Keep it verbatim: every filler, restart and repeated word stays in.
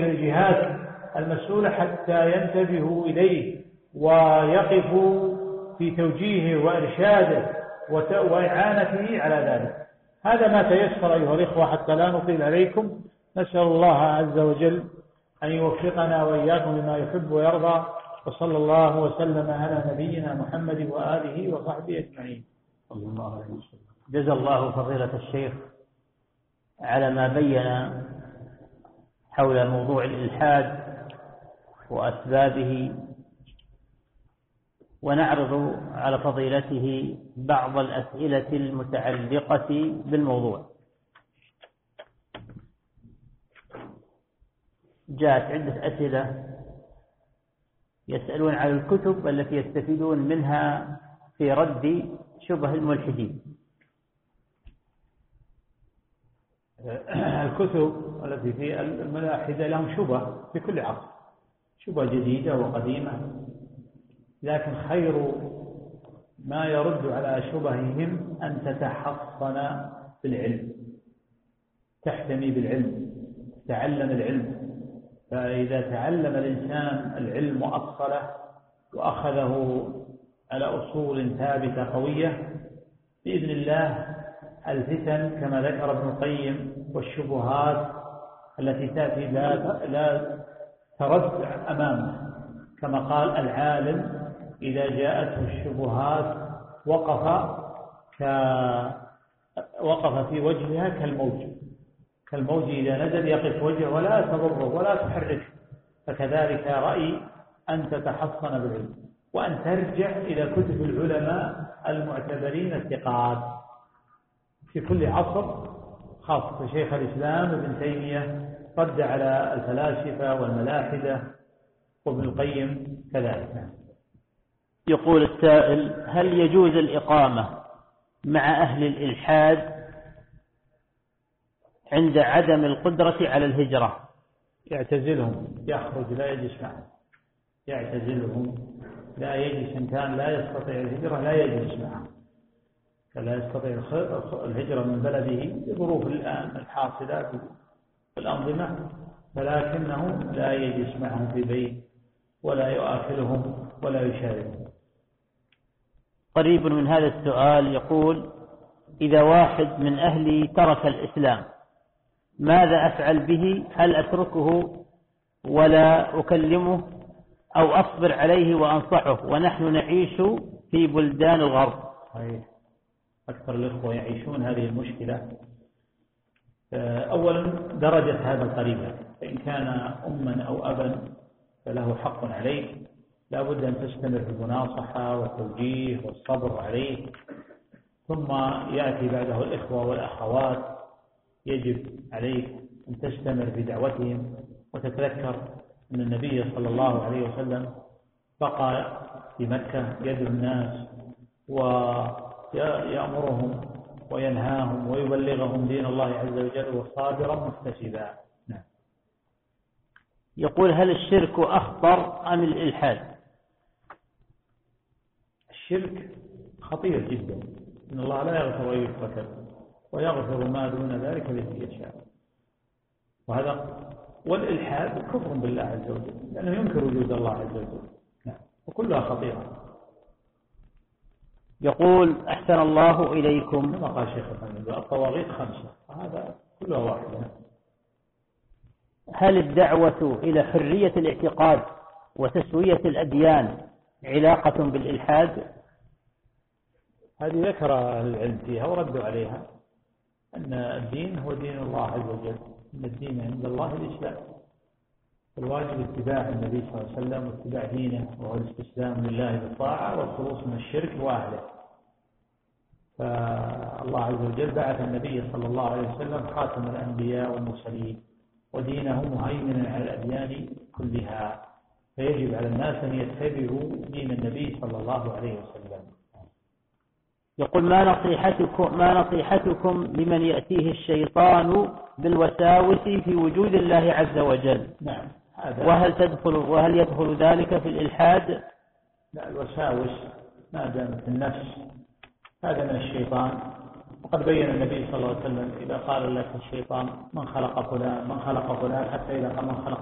الجهات المسؤولة حتى ينتبهوا إليه ويقفوا في توجيهه وإرشاده وإعانته على ذلك. هذا ما تيسر أيها الإخوة حتى لا نطيل عليكم. نسأل الله عز وجل أن يوفقنا وإياكم لما يحب ويرضى، وصلى الله وسلم على نبينا محمد وآله وصحبه أجمعين. جزا الله فضيلة الشيخ على ما بين حول موضوع الإلحاد وأسبابه، ونعرض على فضيلته بعض الأسئلة المتعلقة بالموضوع. جاءت عدة أسئلة يسألون عن الكتب التي يستفيدون منها في رد شبه الملحدين. الكتب التي في الملاحدة لهم شبه في كل عصر، شبه جديدة وقديمة، لكن خير ما يرد على شبههم أن تتحصن بالعلم، تحتمي بالعلم، تتعلم العلم. فإذا تعلم الإنسان العلم وأصله وأخذه على أصول ثابتة قوية، بإذن الله الفتن كما ذكر ابن القيم والشبهات التي تأتي لا, لا ترد أمامه، كما قال العالم إذا جاءته الشبهات وقف ك وقف في وجهها كالموج كالموج إذا نزل يقف وجهه ولا تضره ولا تحرك. فكذلك رأي أن تتحصن بالعلم، وأن ترجع إلى كتب العلماء المعتبرين الثقات في كل عصر، خاصة شيخ الإسلام ابن تيمية رد على الفلاسفة والملاحدة، وابن القيم كذلك. يقول السائل: هل يجوز الإقامة مع أهل الإلحاد عند عدم القدرة على الهجرة؟ يعتزلهم، يخرج، لا يجلس معهم، يعتزلهم، لا يجلس. إن كان لا يستطيع الهجرة لا يجلس معهم، فلا يستطيع الهجرة من بلده بظروف الآن الحاصلة في الأنظمة، فلكنه لا يجلس معهم في بيت ولا يؤكلهم ولا يشاركهم. قريب من هذا السؤال يقول: إذا واحد من أهلي ترك الإسلام ماذا أفعل به؟ هل أتركه ولا أكلمه أو أصبر عليه وأنصحه ونحن نعيش في بلدان الغرب؟ صحيح، أكثر الإخوة يعيشون هذه المشكلة. أولا درجة هذا القريب، فإن كان أما أو أبا فله حق عليه، لا بد أن تستمر في المناصحة والتوجيه والصبر عليه. ثم يأتي بعده الإخوة والأخوات، يجب عليك أن تستمر في دعوتهم وتتذكر أن النبي صلى الله عليه وسلم بقى في مكة يدعو الناس ويأمرهم وينهاهم ويبلغهم دين الله عز وجل وصابرا محتسبا. نعم. يقول: هل الشرك أخطر أم الإلحاد؟ الشرك خطير جدا، إن الله لا يغفر أن يشرك ويغفر ما دون ذلك لمن يشاء. وهذا والإلحاد كفر بالله عز وجل، لأنه ينكر وجود الله عز وجل. نعم. وكلها خطيرة. يقول: أحسن الله إليكم. كما قال شيخ محمد: الطواغيت خمسة، هذا كلها واحدة. هل الدعوة إلى حرية الاعتقاد وتسوية الأديان علاقة بالإلحاد؟ هذه ذكر أهل العلم فيها وردوا عليها، أن الدين هو دين الله عز وجل، أن الدين عند الله الإسلام، الواجب اتباع النبي صلى الله عليه وسلم واتباع دينه، وهو الاستسلام لله بالطاعة والخلوص من الشرك وأهله. فالله عز وجل بعث النبي صلى الله عليه وسلم خاتم الأنبياء والمرسلين، ودينه مهيمنا على الأديان كلها، فيجب على الناس أن يتبعوا دين النبي صلى الله عليه وسلم. يقول: ما نصيحتكم ما نصيحتكم لمن يأتيه الشيطان بالوساوس في وجود الله عز وجل؟ نعم. وهل تدخل وهل يدخل ذلك في الإلحاد؟ لا، الوساوس ما دامت النفس هذا من الشيطان، وقد بين النبي صلى الله عليه وسلم: إذا قال لك الشيطان من خلق فلان من خلق فلان حتى إذا قال من خلق